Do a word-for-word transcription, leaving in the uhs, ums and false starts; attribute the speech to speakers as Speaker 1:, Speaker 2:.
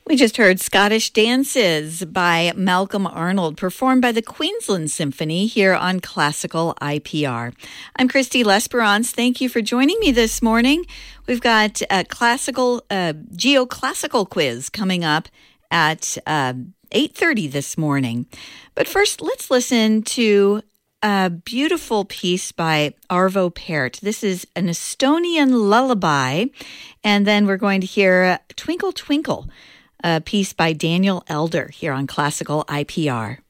Speaker 1: We just heard Scottish Dances by Malcolm Arnold, performed by the Queensland Symphony here on Classical I P R. I'm Christy Lesperance. Thank you for joining me this morning. We've got a classical, uh, geoclassical quiz coming up at uh, eight thirty this morning. But first, let's listen to a beautiful piece by Arvo Pärt. This is an Estonian lullaby, and then we're going to hear Twinkle Twinkle, a piece by Daniel Elder here on Classical I P R.